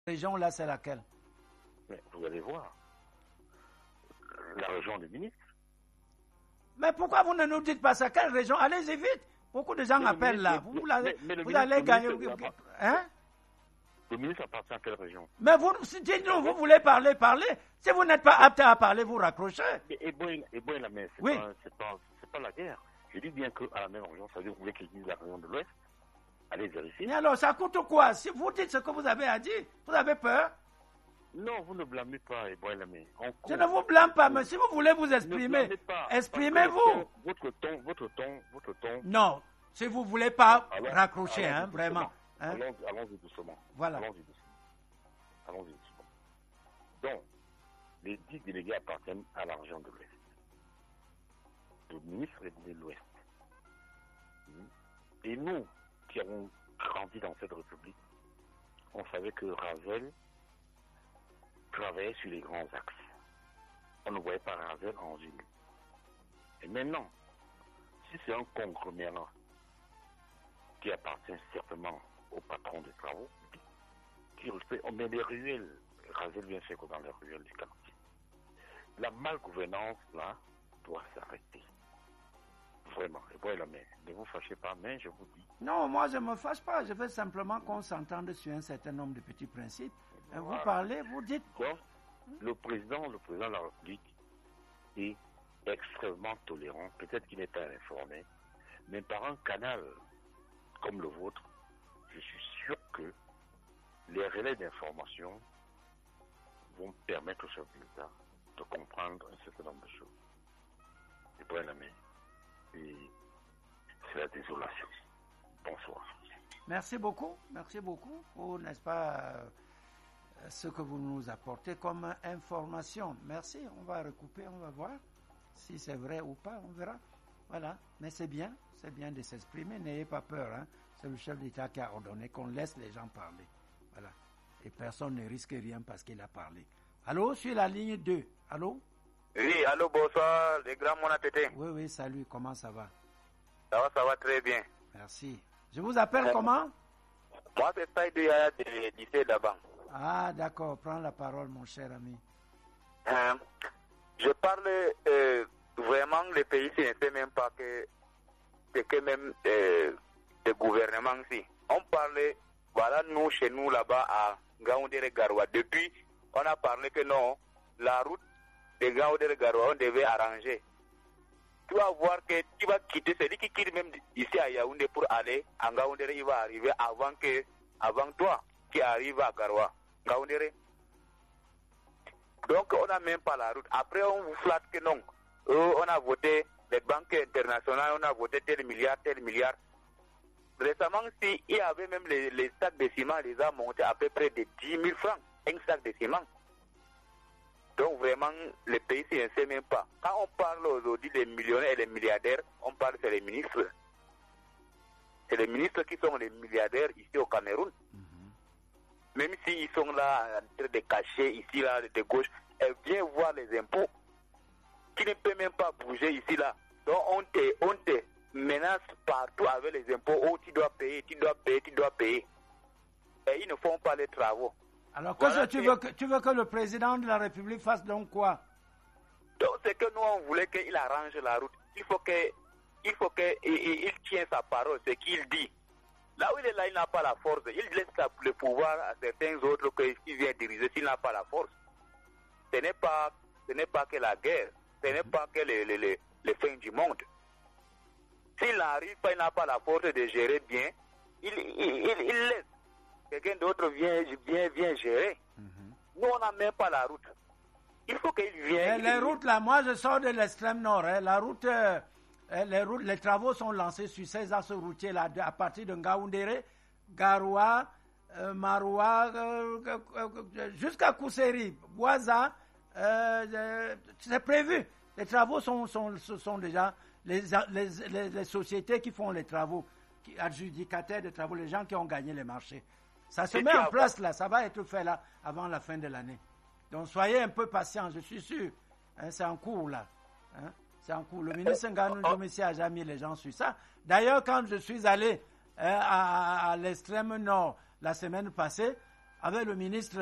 région là, c'est laquelle? Mais vous allez voir. La région des ministres. Mais pourquoi vous ne nous dites pas ça? Quelle région? Allez-y vite. Beaucoup de gens appellent là. Vous allez gagner. Hein? Le ministre appartient à quelle région? Mais vous, dites-nous, vous voulez parler. Si vous n'êtes pas apte à parler, vous raccrochez. Et bon, la mer, c'est pas la guerre. Je dis bien qu'à la même région, ça veut dire que vous voulez qu'ils disent la région de l'Ouest. Allez vérifier. Mais alors, ça coûte quoi? Si vous dites ce que vous avez à dire, vous avez peur? Non, vous ne blâmez pas, Eboy-Lamé. Je ne vous blâme pas, mais si vous voulez vous exprimer, exprimez-vous. Votre ton. Non, si vous ne voulez pas raccrocher, vraiment. Hein? Allons-y doucement. Voilà. Allons-y doucement. Donc, les 10 délégués appartiennent à la région de l'Ouest. Le ministre est de l'Ouest. Et nous, qui avons grandi dans cette république, on savait que Razel travaillait sur les grands axes. On ne voyait pas Razel en ville. Et maintenant, si c'est un conglomérat qui appartient certainement au patron des travaux, on met des ruelles. Razel vient faire dans les ruelles du quartier. La malgouvernance, là, doit s'arrêter. Vraiment. Et voilà, mais ne vous fâchez pas, mais je vous dis. Non, moi je ne me fâche pas. Je veux simplement qu'on s'entende sur un certain nombre de petits principes. Voilà. Vous parlez, vous dites. Donc, le président de la République est extrêmement tolérant. Peut-être qu'il n'est pas informé, mais par un canal comme le vôtre, je suis sûr que les relais d'information vont permettre au chef de l'État de comprendre un certain nombre de choses. Et voilà, mais c'est la désolation. Bonsoir. Merci beaucoup pour, n'est-ce pas, ce que vous nous apportez comme information. Merci, on va recouper, on va voir si c'est vrai ou pas, on verra. Voilà, mais c'est bien de s'exprimer, n'ayez pas peur. Hein. C'est le chef d'État qui a ordonné qu'on laisse les gens parler. Voilà, et personne ne risque rien parce qu'il a parlé. Allô, sur la ligne 2, allô? Oui, allô, bonsoir, les grands Monatété. Oui, salut, comment ça va? Ça va très bien. Merci. Je vous appelle comment? Moi, c'est Saïd Yaya de lycée d'Aban. Ah, d'accord, prends la parole, mon cher ami. Je parle vraiment, le pays, ce n'est même pas que même le gouvernement, si. On parlait, voilà, nous, chez nous, là-bas, à Gaoundéré Garoua. Depuis, on a parlé que non, la route de Gaoundéré Garoua, on devait arranger. Tu vas voir que tu vas quitter, c'est lui qui quitte même ici à Yaoundé pour aller à Gaoundéré, il va arriver avant toi qui arrive à Garoua. Gaoundéré. Donc on n'a même pas la route. Après on vous flatte que non. On a voté les banques internationales, on a voté tel milliard. Récemment, si il y avait même les sacs de ciment, les a montés à peu près de 10 000 francs, un sac de ciment. Donc vraiment, le pays ne sait même pas. Quand on parle aujourd'hui des millionnaires et des milliardaires, on parle c'est les ministres. C'est les ministres qui sont les milliardaires ici au Cameroun. Même s'ils sont là en train de cacher ici, là, de gauche, elles viennent voir les impôts qui ne peuvent même pas bouger ici, là. Donc on te menace partout avec les impôts. Oh, tu dois payer. Et ils ne font pas les travaux. Alors, voilà, tu veux que le président de la République fasse donc quoi? Donc, c'est que nous, on voulait qu'il arrange la route. Il faut qu'il tienne sa parole, ce qu'il dit. Là où il est là, il n'a pas la force. Il laisse le pouvoir à certains autres qui viennent diriger s'il n'a pas la force. Ce n'est pas que la guerre. Ce n'est pas que les fins du monde. S'il n'arrive pas, il n'a pas la force de gérer bien, il laisse. Quelqu'un d'autre vient gérer. Nous, on n'a même pas la route. Il faut qu'il vienne. Les routes, là, moi, je sors de l'extrême nord. Hein. La route, les travaux sont lancés sur ces axes routiers là, à partir de Ngaoundéré, Garoua, Maroua, jusqu'à Kousseri, Boisa. C'est prévu. Les travaux sont déjà les sociétés qui font les travaux, adjudicataires des travaux, les gens qui ont gagné les marchés. Ça se met en place là, ça va être fait là avant la fin de l'année. Donc soyez un peu patients, je suis sûr. Hein, c'est en cours là. Hein, c'est en cours. Le ministre Nganou Domissi a déjà mis les gens sur ça. D'ailleurs, quand je suis allé à l'extrême nord la semaine passée, avec le ministre